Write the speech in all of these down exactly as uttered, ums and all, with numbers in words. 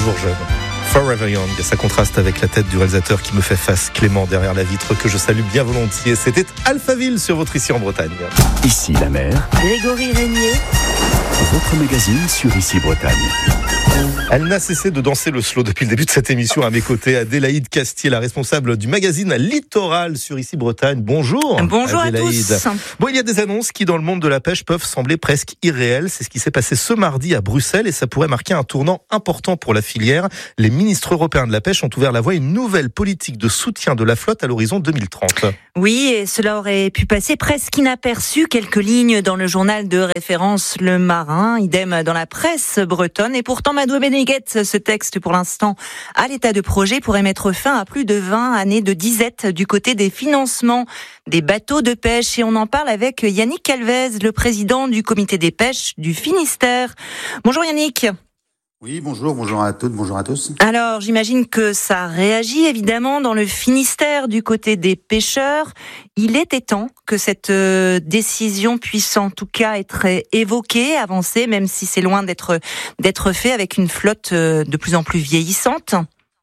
toujours jeune. Forever Young, ça contraste avec la tête du réalisateur qui me fait face, Clément, derrière la vitre, que je salue bien volontiers. C'était Alphaville sur votre Ici en Bretagne. Ici la mer. Grégory Régnier. Votre magazine sur Ici Bretagne. Elle n'a cessé de danser le slow depuis le début de cette émission. À mes côtés, Adélaïde Castier, la responsable du magazine Littoral sur Ici Bretagne. Bonjour. Bonjour Adélaïde. à tous. Bon, il y a des annonces qui, dans le monde de la pêche, peuvent sembler presque irréelles. C'est ce qui s'est passé ce mardi à Bruxelles et ça pourrait marquer un tournant important pour la filière. Les ministres européens de la pêche ont ouvert la voie à une nouvelle politique de soutien de la flotte à l'horizon deux mille trente. Oui, et cela aurait pu passer presque inaperçu. Quelques lignes dans le journal de référence Le Marin, idem dans la presse bretonne. Et pourtant, Madoué Bénéguette, ce texte pour l'instant à l'état de projet pourrait mettre fin à plus de vingt années de disette du côté des financements des bateaux de pêche. Et on en parle avec Yannick Calvez, le président du comité des pêches du Finistère. Bonjour Yannick. Oui, bonjour, bonjour à toutes, bonjour à tous. Alors, j'imagine que ça réagit évidemment dans le Finistère du côté des pêcheurs. Il était temps que cette décision puisse en tout cas être évoquée, avancée, même si c'est loin d'être d'être fait avec une flotte de plus en plus vieillissante.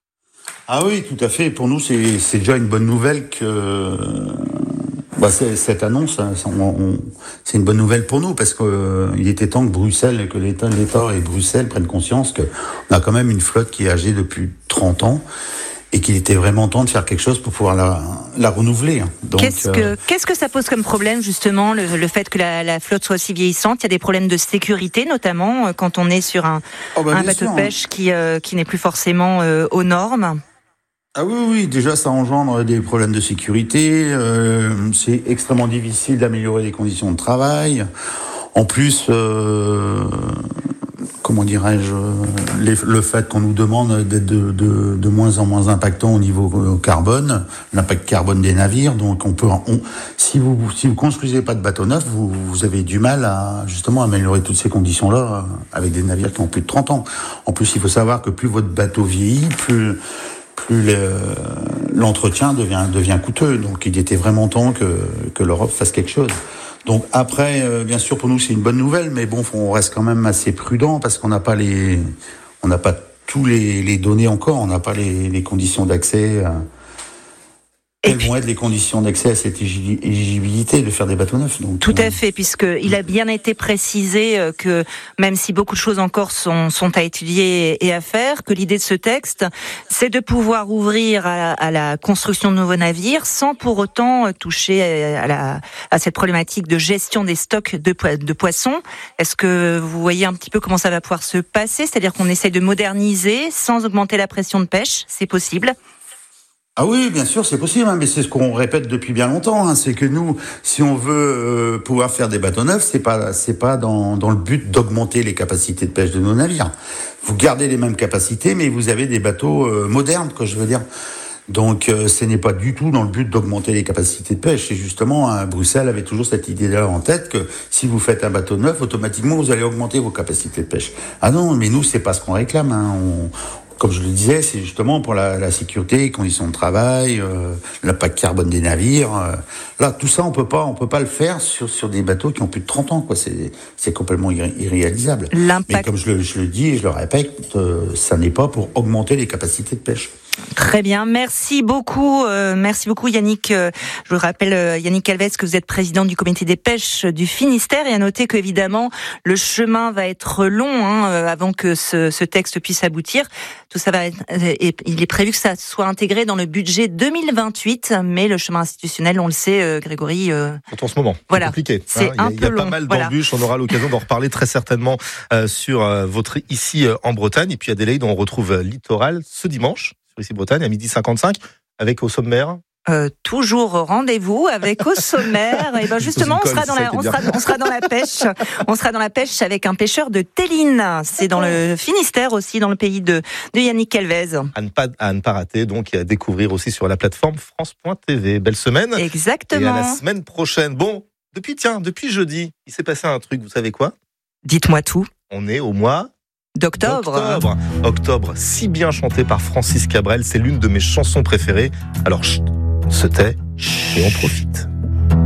Ah oui, tout à fait. Pour nous, c'est, c'est déjà une bonne nouvelle que... Bah, c'est, cette annonce, on, on, c'est une bonne nouvelle pour nous parce que euh, il était temps que Bruxelles, que l'État, l'État et Bruxelles prennent conscience que on a quand même une flotte qui est âgée depuis trente ans et qu'il était vraiment temps de faire quelque chose pour pouvoir la, la renouveler. Donc, qu'est-ce que euh, qu'est-ce que ça pose comme problème justement le, le fait que la, la flotte soit aussi vieillissante? Il y a des problèmes de sécurité notamment quand on est sur un, oh bah, un bateau sûr, de pêche qui euh, qui n'est plus forcément euh, aux normes. Ah oui, oui, déjà ça engendre des problèmes de sécurité, euh, c'est extrêmement difficile d'améliorer les conditions de travail. En plus, euh, comment dirais-je, les, le fait qu'on nous demande d'être de, de, de moins en moins impactant au niveau carbone, l'impact carbone des navires, donc on peut, on, si vous si vous construisez pas de bateau neuf, vous, vous avez du mal à justement améliorer toutes ces conditions-là avec des navires qui ont plus de trente ans. En plus, il faut savoir que plus votre bateau vieillit, plus plus le, l'entretien devient devient coûteux. Donc il était vraiment temps que que l'Europe fasse quelque chose. Donc après, euh, bien sûr pour nous c'est une bonne nouvelle, mais bon, on reste quand même assez prudent parce qu'on n'a pas les on n'a pas tous les, les données encore, on n'a pas les, les conditions d'accès. Euh, Quelles vont être les conditions d'accès à cette éligibilité de faire des bateaux neufs? Donc, tout à fait, puisqu'il a bien été précisé que même si beaucoup de choses encore sont, sont à étudier et à faire, que l'idée de ce texte, c'est de pouvoir ouvrir à la, à la construction de nouveaux navires sans pour autant toucher à, la, à cette problématique de gestion des stocks de, de poissons. Est-ce que vous voyez un petit peu comment ça va pouvoir se passer? C'est-à-dire qu'on essaie de moderniser sans augmenter la pression de pêche, c'est possible? Ah oui, bien sûr, c'est possible, hein, mais c'est ce qu'on répète depuis bien longtemps. Hein, c'est que nous, si on veut euh, pouvoir faire des bateaux neufs, c'est pas, c'est pas dans, dans le but d'augmenter les capacités de pêche de nos navires. Vous gardez les mêmes capacités, mais vous avez des bateaux euh, modernes, quoi, je veux dire. Donc, euh, ce n'est pas du tout dans le but d'augmenter les capacités de pêche. Et justement, hein, Bruxelles avait toujours cette idée-là en tête que si vous faites un bateau neuf, automatiquement vous allez augmenter vos capacités de pêche. Ah non, mais nous, c'est pas ce qu'on réclame. Hein. On, Comme je le disais, c'est justement pour la, la sécurité, les conditions de travail, euh, l'impact carbone des navires. Euh. Là, tout ça, on peut pas, on peut pas le faire sur sur des bateaux qui ont plus de trente ans, quoi. C'est c'est complètement irré- irréalisable. L'impact... Mais comme je le, je le dis et je le répète, euh, ça n'est pas pour augmenter les capacités de pêche. Très bien, merci beaucoup, euh, merci beaucoup Yannick. Euh, je vous rappelle euh, Yannick Calvez que vous êtes président du comité des pêches du Finistère et à noter que évidemment le chemin va être long hein, euh, avant que ce, ce texte puisse aboutir. Tout ça va être, et il est prévu que ça soit intégré dans le budget deux mille vingt-huit, mais le chemin institutionnel, on le sait, euh, Grégory. Euh, en ce moment, voilà, c'est compliqué. C'est hein, un il y a, peu il y a pas long, mal voilà. d'embûches. On aura l'occasion d'en reparler très certainement euh, sur euh, votre ici euh, en Bretagne. Et puis Adélaïde, on retrouve euh, Littoral ce dimanche. Ici Bretagne à midi cinquante-cinq avec au sommaire euh, toujours rendez-vous avec au sommaire et ben justement on sera dans la on sera, on sera dans la pêche on sera dans la pêche avec un pêcheur de Téline, c'est dans le Finistère aussi, dans le pays de de Yannick Calvez, à ne pas à ne pas rater, donc à découvrir aussi sur la plateforme France point T V. Belle semaine. Exactement. Et à la semaine prochaine. Bon, depuis tiens depuis jeudi il s'est passé un truc, vous savez quoi? Dites-moi tout. On est au mois D'octobre. D'octobre. Octobre, si bien chanté par Francis Cabrel, c'est l'une de mes chansons préférées. Alors, chut, se tait et on profite.